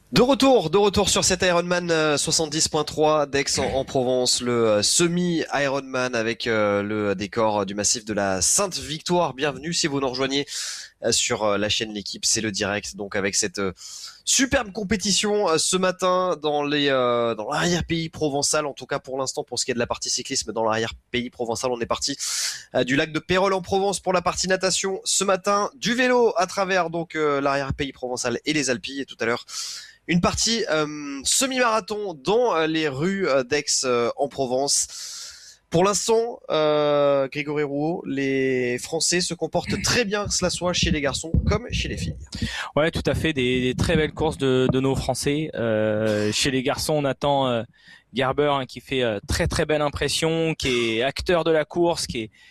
De retour sur cet Ironman 70.3 d'Aix en Provence, le semi-Ironman avec le décor du massif de la Sainte-Victoire. Bienvenue si vous nous rejoignez sur la chaîne L'équipe, c'est le direct. Donc avec cette superbe compétition ce matin dans l'arrière-pays provençal, en tout cas pour l'instant pour ce qui est de la partie cyclisme dans l'arrière-pays provençal, on est parti du lac de Pérols en Provence pour la partie natation ce matin, du vélo à travers donc l'arrière-pays provençal et les Alpilles et tout à l'heure une partie semi-marathon dans les rues d'Aix en Provence. Pour l'instant, Grégory Rouault, les Français se comportent très bien, que cela soit chez les garçons comme chez les filles. Ouais, tout à fait, des très belles courses de nos Français. Chez les garçons, on attend Gerber qui fait très très belle impression, qui est acteur de la course,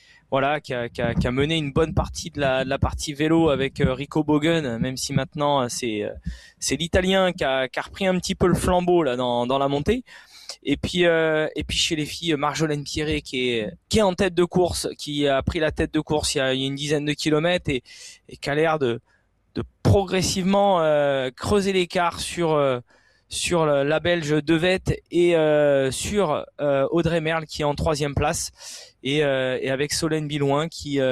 qui a mené une bonne partie de la partie vélo avec Rico Bogen, même si maintenant c'est l'Italien qui a repris un petit peu le flambeau là dans la montée. Et puis chez les filles, Marjolaine Pierret qui est en tête de course, qui a pris la tête de course il y a une dizaine de kilomètres et qui a l'air de progressivement creuser l'écart sur la Belge Devette et sur Audrey Merle qui est en troisième place et avec Solène Bilouin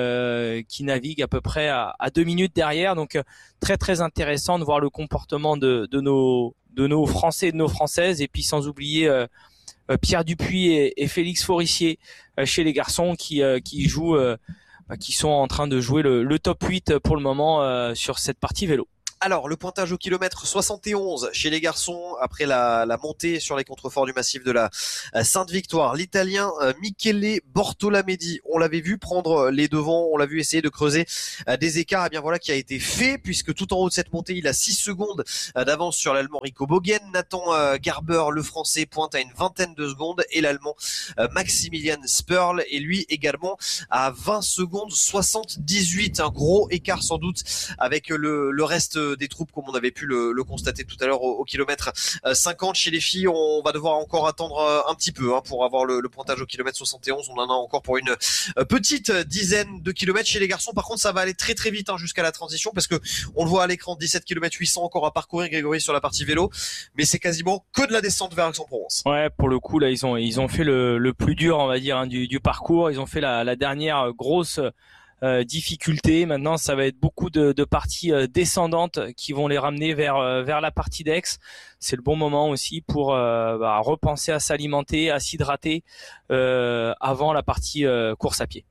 qui navigue à peu près à 2 minutes derrière. Donc très très intéressant de voir le comportement de nos Français et de nos Françaises, et puis sans oublier Pierre Dupuis et Félix Forissier chez les garçons qui jouent qui sont en train de jouer le top 8 pour le moment sur cette partie vélo. Alors, le pointage au kilomètre 71 chez les garçons, après la montée sur les contreforts du massif de la Sainte-Victoire. L'Italien Michele Bortolamedi, on l'avait vu prendre les devants, on l'a vu essayer de creuser des écarts, et bien voilà qui a été fait, puisque tout en haut de cette montée, il a 6 secondes d'avance sur l'Allemand Rico Bogen. Nathan Gerber, le Français, pointe à une vingtaine de secondes, et l'Allemand Maximilian Sperl est lui également à 20 secondes 78. Un gros écart sans doute avec le reste des troupes comme on avait pu le constater tout à l'heure au kilomètre 50. Chez les filles, on va devoir encore attendre un petit peu pour avoir le pointage au kilomètre 71. On en a encore pour une petite dizaine de kilomètres. Chez les garçons, par contre, ça va aller très très vite jusqu'à la transition, parce que on le voit à l'écran, 17 km 800 encore à parcourir, Grégory, sur la partie vélo, mais c'est quasiment que de la descente vers Aix-en-Provence. Ouais, pour le coup là ils ont fait le plus dur, on va dire, du parcours. Ils ont fait la dernière grosse difficulté. Maintenant, ça va être beaucoup de parties descendantes qui vont les ramener vers la partie d'Aix. C'est le bon moment aussi pour repenser à s'alimenter, à s'hydrater avant la partie course à pied.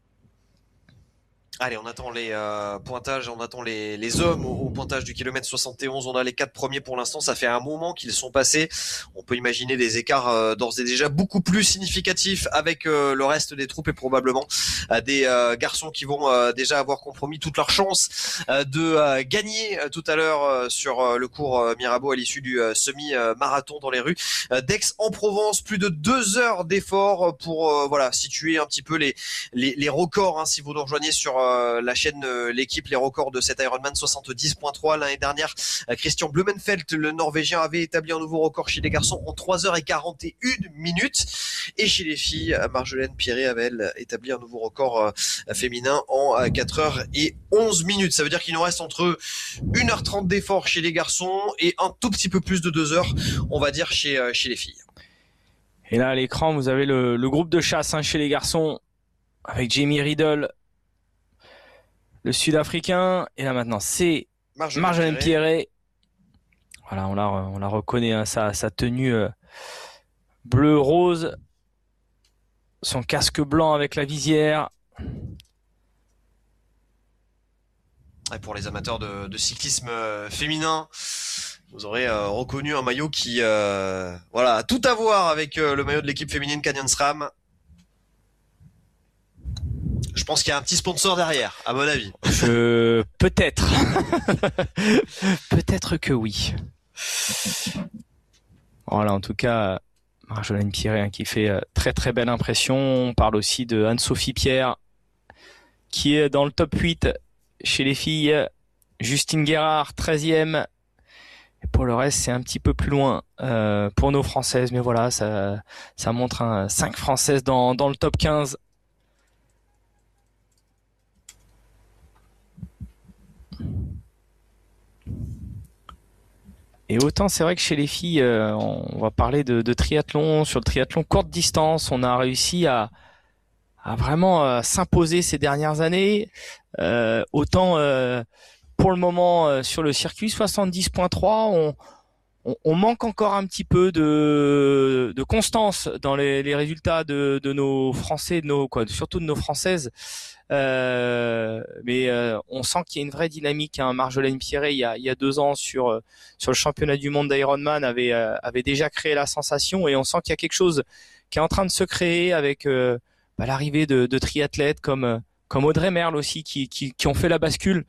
Allez, on attend les pointages, on attend les hommes au pointage du kilomètre 71. On a les 4 premiers pour l'instant. Ça fait un moment qu'ils sont passés. On peut imaginer des écarts d'ores et déjà beaucoup plus significatifs avec le reste des troupes, et probablement des garçons qui vont déjà avoir compromis toute leur chance de gagner tout à l'heure sur le cours Mirabeau à l'issue du semi-marathon dans les rues d'Aix-en-Provence. Plus de 2 heures d'effort pour voilà situer un petit peu les records. Si vous nous rejoignez sur la chaîne L'équipe, les records de cet Ironman 70.3 l'année dernière, Christian Blumenfeld, le Norvégien, avait établi un nouveau record chez les garçons en 3h41 minutes, et chez les filles, Marjolaine Pierret avait établi un nouveau record féminin en 4h11 minutes. Ça veut dire qu'il nous reste entre 1h30 d'effort chez les garçons et un tout petit peu plus de 2 heures, on va dire, chez les filles. Et là à l'écran, vous avez le groupe de chasse chez les garçons avec Jamie Riddle, le Sud-Africain, et là maintenant c'est Marjolaine Pierret. Voilà, on la reconnaît, sa tenue bleu-rose, son casque blanc avec la visière. Et pour les amateurs de cyclisme féminin, vous aurez reconnu un maillot qui a tout à voir avec le maillot de l'équipe féminine Canyon SRAM. Je pense qu'il y a un petit sponsor derrière, à mon avis. Peut-être. Peut-être que oui. Voilà, en tout cas, Marjolaine Pierret qui fait très très belle impression. On parle aussi de Anne-Sophie Pierre qui est dans le top 8 chez les filles. Justine Guérard, 13e. Et pour le reste, c'est un petit peu plus loin pour nos Françaises. Mais voilà, ça montre 5 Françaises dans le top 15. Et autant c'est vrai que chez les filles, on va parler de triathlon. Sur le triathlon courte distance, on a réussi à vraiment s'imposer ces dernières années. Autant pour le moment sur le circuit 70.3, on manque encore un petit peu de constance dans les résultats de nos Français, surtout de nos Françaises. Mais on sent qu'il y a une vraie dynamique. Hein. Marjolaine Pierret, il y a 2 ans sur le championnat du monde d'Ironman, avait déjà créé la sensation, et on sent qu'il y a quelque chose qui est en train de se créer avec l'arrivée de triathlètes comme Audrey Merle aussi qui ont fait la bascule.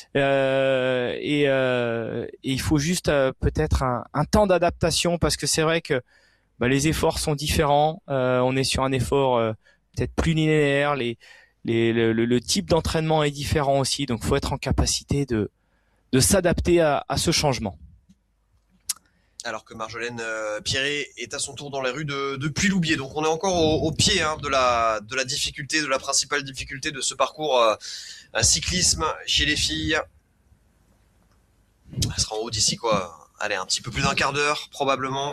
Et il faut juste peut-être un temps d'adaptation, parce que c'est vrai que les efforts sont différents. On est sur un effort peut-être plus linéaire. Le type d'entraînement est différent aussi, donc faut être en capacité de s'adapter à ce changement. Alors que Marjolaine Pierret est à son tour dans les rues de Puy-Loubier. Donc on est encore au pied de la difficulté, de la principale difficulté de ce parcours cyclisme chez les filles. Elle sera en haut d'ici allez, un petit peu plus d'un quart d'heure probablement.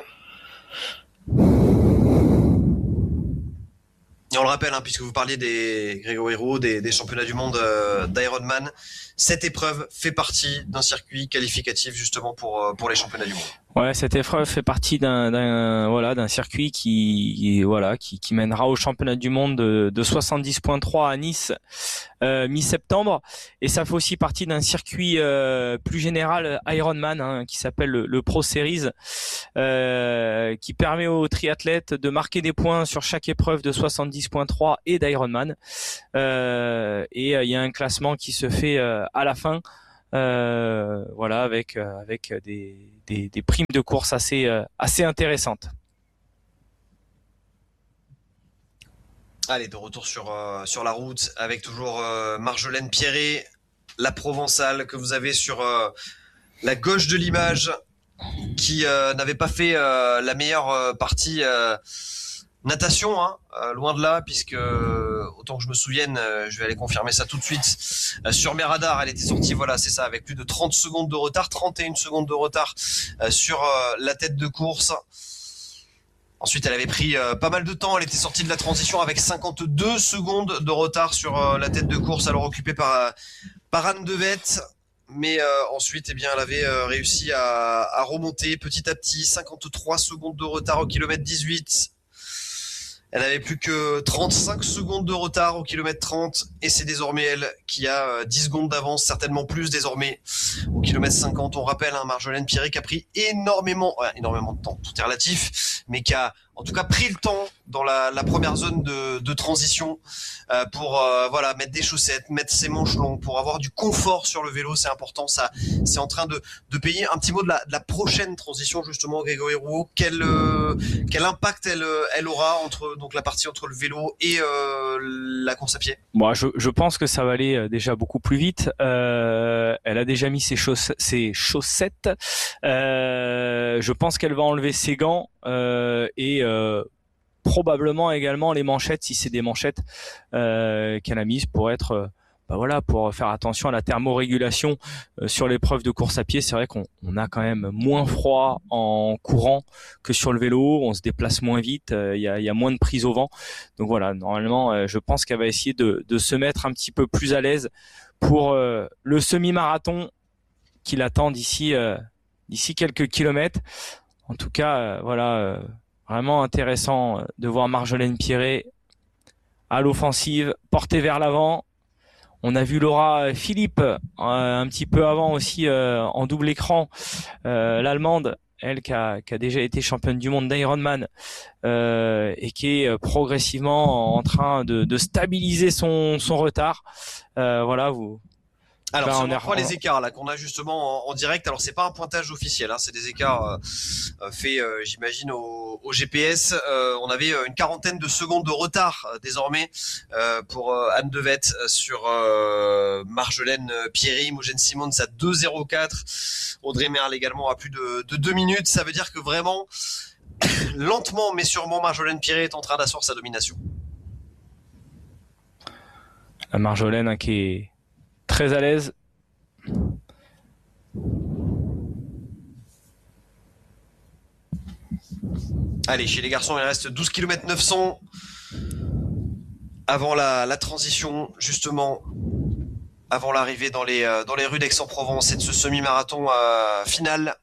Et on le rappelle, puisque vous parliez des Grégory Roux, des championnats du monde d'Ironman, cette épreuve fait partie d'un circuit qualificatif justement pour les championnats du monde. Ouais, cette épreuve fait partie d'un circuit qui mènera au championnat du monde de 70.3 à Nice mi-septembre, et ça fait aussi partie d'un circuit plus général Ironman qui s'appelle le Pro Series, qui permet aux triathlètes de marquer des points sur chaque épreuve de 70.3 et d'Ironman, et il y a un classement qui se fait à la fin. Avec des primes de course assez intéressantes. Allez, de retour sur la route avec toujours Marjolaine Pierret, la Provençale que vous avez sur la gauche de l'image, qui n'avait pas fait la meilleure partie natation, loin de là, puisque autant que je me souvienne, je vais aller confirmer ça tout de suite, sur mes radars, elle était sortie, c'est ça, avec plus de 30 secondes de retard, 31 secondes de retard sur la tête de course. Ensuite, elle avait pris pas mal de temps, elle était sortie de la transition avec 52 secondes de retard sur la tête de course, alors occupée par Anne Devette. Mais ensuite, elle avait réussi à remonter petit à petit, 53 secondes de retard au kilomètre 18. Elle n'avait plus que 35 secondes de retard au kilomètre 30, et c'est désormais elle qui a 10 secondes d'avance, certainement plus désormais, au kilomètre 50. On rappelle, Marjolaine Pierret qui a pris énormément de temps, tout est relatif, mais qui a en tout cas pris le temps dans la première zone de transition pour mettre des chaussettes, mettre ses manches longues, pour avoir du confort sur le vélo, c'est important. Ça, c'est en train de payer. Un petit mot de la prochaine transition justement, Grégory Rouault. Quel impact elle aura entre la partie entre le vélo et la course à pied? Moi, je pense que ça va aller déjà beaucoup plus vite. Elle a déjà mis ses chaussettes. Je pense qu'elle va enlever ses gants et probablement également les manchettes, si c'est des manchettes qu'elle a mises pour être pour faire attention à la thermorégulation sur l'épreuve de course à pied. C'est vrai qu'on a quand même moins froid en courant que sur le vélo, on se déplace moins vite, il y a moins de prise au vent. Donc voilà, normalement, je pense qu'elle va essayer de se mettre un petit peu plus à l'aise pour le semi-marathon qui l'attend d'ici quelques kilomètres. En tout cas, vraiment intéressant de voir Marjolaine Pierret à l'offensive, portée vers l'avant. On a vu Laura Philippe un petit peu avant aussi en double écran, l'Allemande, elle qui a déjà été championne du monde d'Ironman et qui est progressivement en train de stabiliser son retard. Alors, on reprend les écarts là qu'on a justement en direct. Alors, c'est pas un pointage officiel, c'est des écarts faits, j'imagine, au GPS. On avait une quarantaine de secondes de retard désormais pour Anne Devette sur Marjolaine Pierret. Imogen Simons à 2,04. Audrey Merle également à plus de 2 minutes. Ça veut dire que vraiment, lentement mais sûrement, Marjolaine Pierret est en train d'asseoir sa domination. La Marjolaine qui est très à l'aise. Allez, chez les garçons, il reste 12 km 900 avant la transition, justement, avant l'arrivée dans les rues d'Aix-en-Provence et de ce semi-marathon final.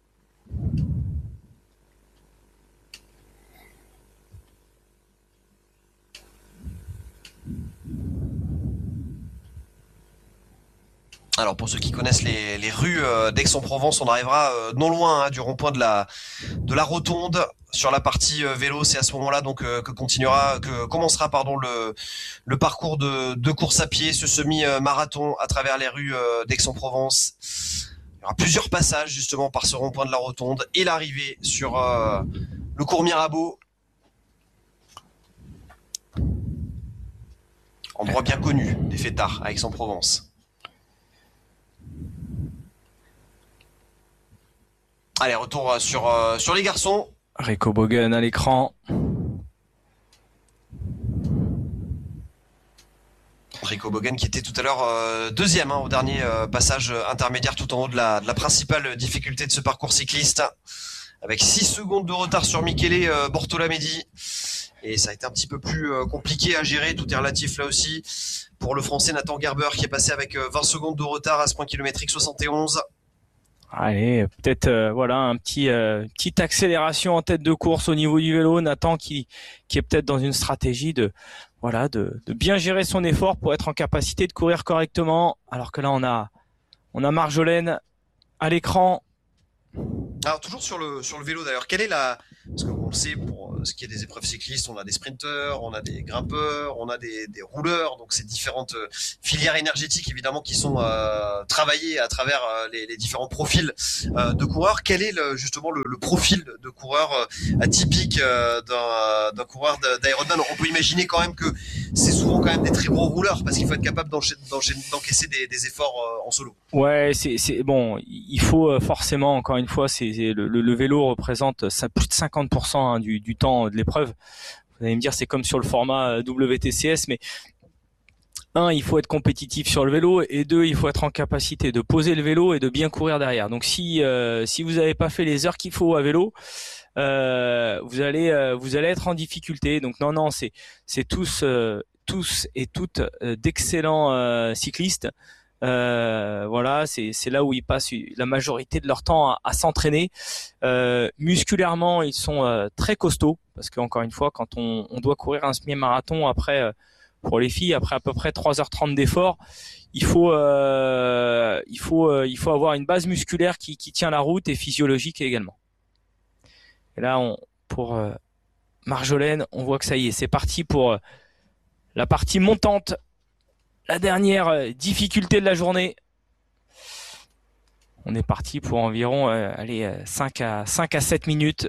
Alors pour ceux qui connaissent les rues d'Aix-en-Provence, on arrivera non loin du rond-point de la rotonde. Sur la partie vélo, c'est à ce moment-là donc que commencera le parcours de course à pied, ce semi-marathon à travers les rues d'Aix-en-Provence. Il y aura plusieurs passages justement par ce rond-point de la rotonde et l'arrivée sur le cours Mirabeau. Endroit bien connu des fêtards à Aix-en-Provence. Allez, retour sur les garçons. Rico Bogen à l'écran. Rico Bogen qui était tout à l'heure deuxième au dernier passage intermédiaire tout en haut de la principale difficulté de ce parcours cycliste, avec 6 secondes de retard sur Michele Bortolamedi. Et ça a été un petit peu plus compliqué à gérer, tout est relatif là aussi, pour le français Nathan Gerber qui est passé avec 20 secondes de retard à ce point kilométrique 71. Allez, peut-être un petite accélération en tête de course au niveau du vélo. Nathan qui est peut-être dans une stratégie de bien gérer son effort pour être en capacité de courir correctement. Alors que là on a Marjolaine à l'écran. Alors toujours sur le vélo d'ailleurs, quelle est parce qu'on le sait, pour ce qui est des épreuves cyclistes, on a des sprinteurs, on a des grimpeurs, on a des rouleurs, donc c'est différentes filières énergétiques évidemment qui sont travaillées à travers les différents profils de coureurs. Quel est justement le profil de coureur atypique d'un coureur d'Ironman? On peut imaginer quand même que c'est souvent quand même des très gros rouleurs parce qu'il faut être capable d'encaisser des efforts en solo. Ouais, c'est bon, il faut forcément, encore une fois, le vélo représente ça plus de 50% du temps de l'épreuve. Vous allez me dire c'est comme sur le format WTCS, mais il faut être compétitif sur le vélo, et 2, il faut être en capacité de poser le vélo et de bien courir derrière. Donc si vous n'avez pas fait les heures qu'il faut à vélo, vous allez être en difficulté. Donc non, c'est tous et toutes d'excellents cyclistes. C'est là où ils passent la majorité de leur temps à s'entraîner. Musculairement, ils sont très costauds parce qu'encore une fois, quand on doit courir un semi-marathon après, pour les filles, après à peu près 3h30 d'effort, il faut avoir une base musculaire qui tient la route, et physiologique également. Et là, pour Marjolaine, on voit que ça y est, c'est parti pour la partie montante. La dernière difficulté de la journée. On est parti pour environ 5 à 7 minutes.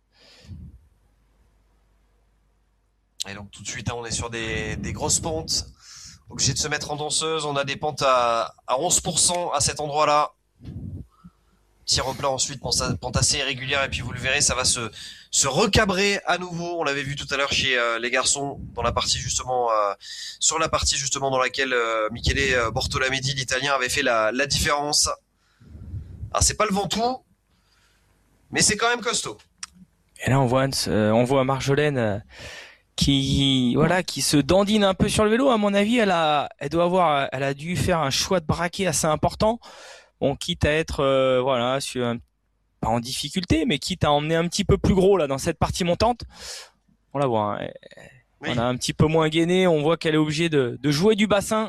Et donc tout de suite, on est sur des grosses pentes. Obligé de se mettre en danseuse. On a des pentes à 11% à cet endroit-là. Petit replat ensuite, pente assez irrégulière. Et puis vous le verrez, ça va se recabrer à nouveau. On l'avait vu tout à l'heure chez les garçons dans la partie justement sur la partie justement dans laquelle Michele Bortolamedi, l'Italien, avait fait la différence. Alors c'est pas le Ventoux, mais c'est quand même costaud. Et là on voit Marjolaine qui se dandine un peu sur le vélo. À mon avis, elle a dû faire un choix de braquet assez important. Bon, quitte à être pas en difficulté, mais quitte à emmener un petit peu plus gros là dans cette partie montante. On la voit, oui. On a un petit peu moins gainé. On voit qu'elle est obligée de jouer du bassin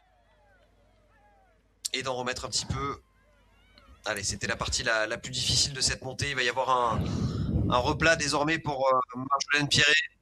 et d'en remettre un petit peu. Allez, c'était la partie la plus difficile de cette montée. Il va y avoir un replat désormais pour Marjolaine Pierret.